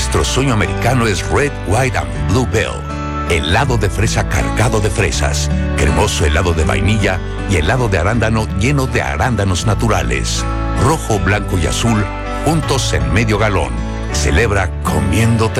Nuestro sueño americano es Red, White and Blue Bell. Helado de fresa cargado de fresas, cremoso helado de vainilla y helado de arándano lleno de arándanos naturales. Rojo, blanco y azul, juntos en medio galón. Celebra comiéndote